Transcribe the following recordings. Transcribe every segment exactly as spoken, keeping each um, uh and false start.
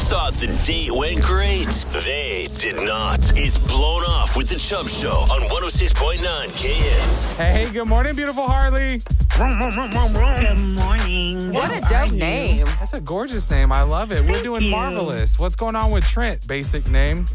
thought the date went great? They did not. It's Blown Off with the Chubb Show on one oh six point nine K S. Hey, good morning, beautiful Harley. Good morning. What a How dope are name. That's a gorgeous name. I love it. We're Thank doing you. marvelous. What's going on with Trent? Basic name.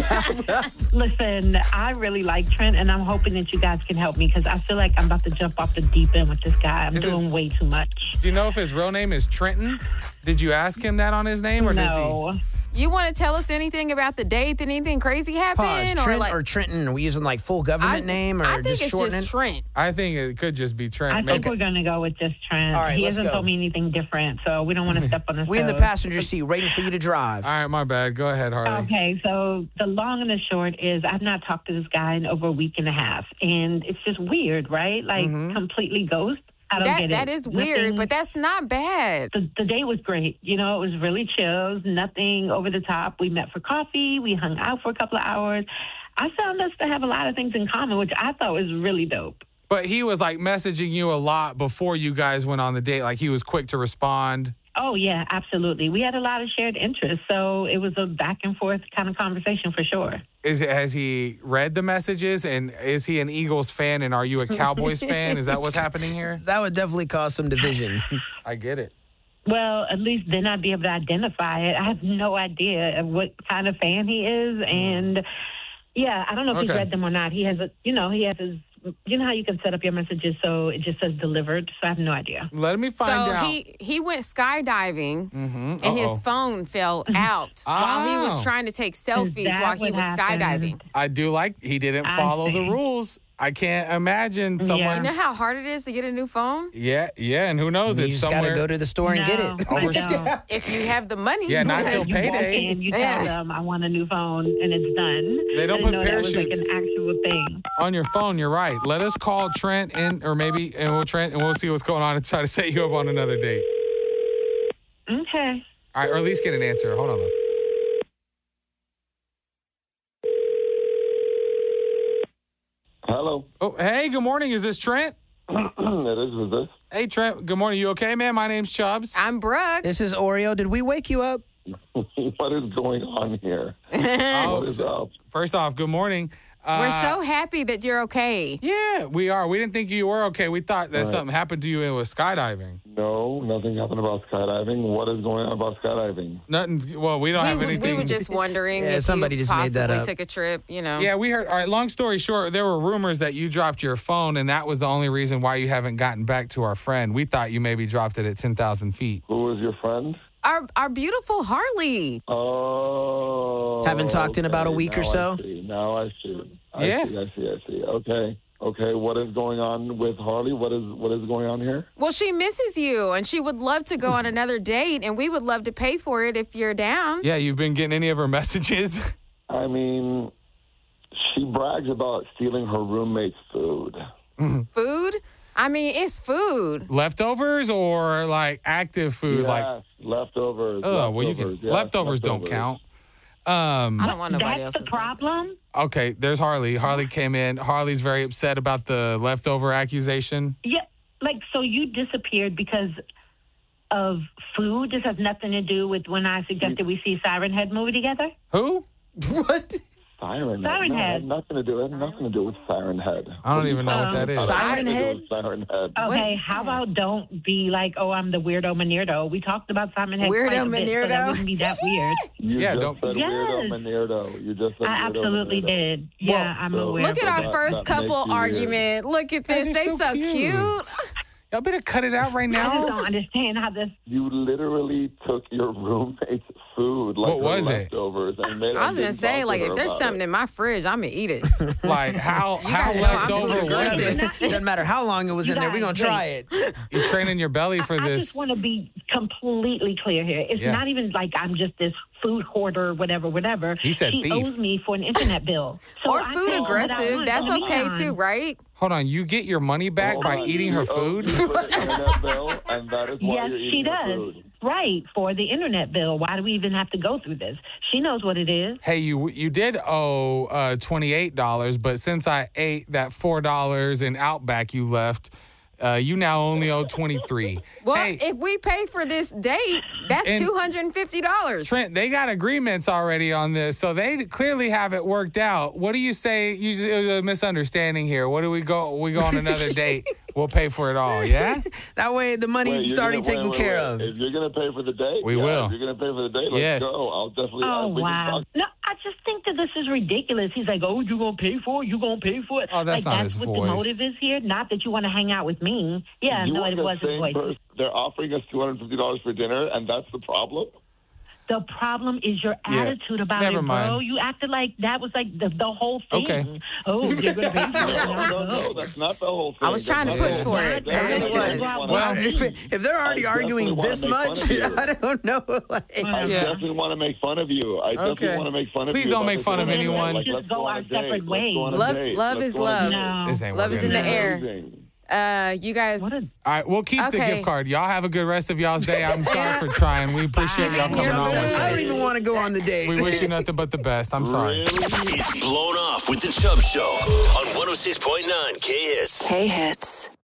Listen, I really like Trent, and I'm hoping that you guys can help me because I feel like I'm about to jump off the deep end with this guy. I'm Is doing this- way too much. Do you know if his real name is Trenton? Did you ask him that on his name, or does No. You want to tell us anything about the date? Did anything crazy happen? Pause. Trent like, or Trenton? Are we using like full government I, name or I think just it's shortening? just Trent. he? I think it could just be Trent. I think Maybe- we're going to go with just Trent. All right, he let's hasn't go. told me anything different, so we don't want to step on his We in the toes. passenger seat waiting for you to drive. All right, my bad. Go ahead, Harley. Okay, so the long and the short is I've not talked to this guy in over a week and a half, and it's just weird, right? Like completely ghost. I don't That get it. that is weird, Nothing- but that's not bad. the, the day was great. You know, it was really chill. It was nothing over the top. We met for coffee. We hung out for a couple of hours. I found us to have a lot of things in common, which I thought was really dope. But he was like messaging you a lot before you guys went on the date. Like he was quick to respond. Oh, yeah, absolutely. We had a lot of shared interests, so it was a back and forth kind of conversation for sure. Is it, has he read the messages, and is he an Eagles fan, and are you a Cowboys fan? Is that what's happening here? That would definitely cause some division. I get it. Well, at least then I'd be able to identify it. I have no idea of what kind of fan he is, and yeah, I don't know if Okay. he's read them or not. He has a, you know, he has his, you know how you can set up your messages so it just says delivered. So I have no idea. Let me find so out. he he went skydiving, Mhm. and his Uh-oh. phone fell out while he was Oh. trying to take selfies that while he what was happened? skydiving. I do like he didn't I follow the see. rules. I can't imagine someone. Yeah. You know how hard it is to get a new phone? Yeah, yeah, and who knows? You it's just got somewhere. to go to the store and get No, it. I Over- don't. If you have the money. Yeah, not till You walk payday. in, you Yeah. tell them I want a new phone, and it's done. They don't I didn't put know that was like parachutes. an actual thing. On your phone, you're right. Let us call Trent and or maybe and we'll Trent and we'll see what's going on and try to set you up on another date. Okay. All right, or at least get an answer. Hold on, love. Hello. Oh, hey, good morning. Is this Trent? it is. Who's this? Hey, Trent. Good morning. You okay, man? My name's Chubbs. I'm Brooke. This is Oreo. Did we wake you up? What is going on here? Oh, What is up? first off, good morning. Uh, We're so happy that you're okay. Yeah, we are. We didn't think you were okay. We thought that Right. something happened to you and it was skydiving. No, nothing happened about skydiving. What is going on about skydiving? Nothing. Well, we don't We, have we anything. were just wondering Yeah, if somebody you just made that possibly up. took a trip, you know. Yeah, we heard. All right, long story short, there were rumors that you dropped your phone, and that was the only reason why you haven't gotten back to our friend. We thought you maybe dropped it at ten thousand feet. Who is your friend? Our our beautiful Harley. Oh. Haven't talked in about a okay, week or now so? I see. Now I see. I Yeah. see, I see, I see. Okay. Okay, what is going on with Harley? What is what is going on here? Well, she misses you, and she would love to go on another date, and we would love to pay for it if you're down. Yeah, you've been getting any of her messages? I mean, she brags about stealing her roommate's food. Food? I mean, it's food. Leftovers or like active food? Yes, Like, leftovers. oh, well, you can. leftovers, yes, leftovers don't count. Um, I don't want nobody That's else's. the problem. okay, there's Harley. Harley came in. Harley's very upset about the leftover accusation. Yeah, like, so you disappeared because of food? This has nothing to do with when I suggested we see Siren Head movie together? Who? What? Siren, Siren no, Head. It had nothing to do. It had nothing to do with Siren Head. I don't even know what that is. Um, Siren Nothing to do Head? with Siren Head. Okay, is how that? about don't be like, oh, I'm the weirdo Manirdo. We talked about Siren Head Weirdo quite a bit, so Manirdo? that wouldn't be that weird. You Yeah, just don't- said Yes. weirdo Manirdo. You just said I weirdo absolutely Manirdo. did. Yeah, I'm so- aware. Look at our That- first that couple makes you weird. argument. Look at That this. is They so so cute. cute. Y'all better cut it out right I just now. don't understand how this. You literally took your roommate's food, like What her was it? leftovers, and made I was and gonna didn't say, talk like, to if her there's about something it. in my fridge, I'm gonna eat it. Like how how guys know I'm leftover being was aggressive. it? Doesn't matter how long it was You in there. We're guys, going to try wait. it. You training your belly for I this? just want to be completely clear here. It's Yeah. not even like I'm just this food hoarder, whatever, whatever. He said she thief. owes me for an internet bill. So Or I food pay what I aggressive. want. That's In the okay meantime, too, right? Hold on, you get your money back Hold by on, eating you her owe food? me for the internet bill, and that is why Yes, you're she eating her does. food. Right, for the internet bill. Why do we even have to go through this? She knows what it is. Hey, you you did owe uh, twenty-eight dollars, but since I ate that four dollars in Outback you left, Uh, you now only owe twenty-three. Well, hey, if we pay for this date, that's And- two hundred fifty dollars. Trent, they got agreements already on this, so they clearly have it worked out. What do you say? Usually, it was a misunderstanding here. What do we go? We go on another date. We'll pay for it all. Yeah. That way, the money's Wait, you're already gonna- taken wait, wait, care wait. of. If you're going to pay for the date, We yeah, will. If you're going to pay for the date, let's Yes. go. I'll definitely. Oh, we can wow. talk. No, I just think that this is ridiculous. He's like, oh, you going to pay for it? You going to pay for it? Oh, that's like, not that's his what voice. the motive is here. Not that you want to hang out with me. Yeah, You no, are it the was his same voice. person. They're offering us two hundred fifty dollars for dinner, and that's the problem? The problem is your Yeah, attitude about never it, bro. mind. You acted like that was like the, the whole thing. Okay. Oh, you're going to pay for it. No, no, no, that's not the whole thing. I was trying to That's push not for the it. whole I thing. really I was. just wanna- Well, if, if they're already I arguing definitely wanna this make fun much, of you. I don't know. Like, I Yeah. definitely want to make fun of you. I Okay. definitely want to make fun of Please you. don't about make this fun of whole thing. anyone. Like, Just let's go go on our a date. separate Let's ways. go on a Love- date. love Let's is go on a love. date. No. This ain't Love is working. in the air. Amazing. Uh, you guys. What a All right, we'll keep the Okay. gift card. Y'all have a good rest of y'all's day. I'm sorry Yeah. for trying. We appreciate y'all coming You're on with good. I don't us. even want to go on the date. We wish you nothing but the best. I'm sorry. Really? It's Blown Off with the Chubb Show on one oh six point nine K Hits. K Hits.